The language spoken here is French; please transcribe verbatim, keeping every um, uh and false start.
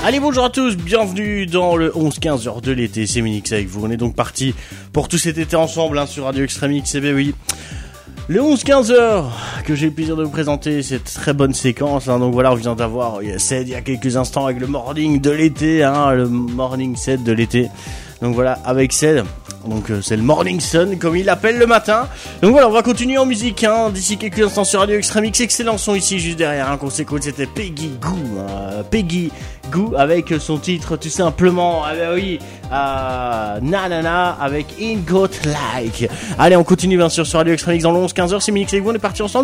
Allez, bonjour à tous, bienvenue dans le onze quinze heures de l'été, c'est Minix avec vous. On est donc parti pour tout cet été ensemble hein, sur Radio Extreme X, et bien oui. Le onze quinze heures que j'ai le plaisir de vous présenter, cette très bonne séquence. Hein, donc voilà, on vient d'avoir Ced il y a quelques instants avec le morning de l'été, hein, le morning set de l'été. Donc voilà, avec Ced, donc euh, c'est le morning sun comme il l'appelle le matin. Donc voilà, on va continuer en musique hein, d'ici quelques instants sur Radio Extreme X. Excellent son ici juste derrière, hein, qu'on s'écoute, c'était Peggy Gou, hein, Peggy Gou avec son titre tout simplement, ah bah oui, euh, Nanana avec In Got Like. Allez, on continue bien sûr sur Radio Extreme X dans le onze quinze heures, c'est Minix avec vous, on est parti ensemble.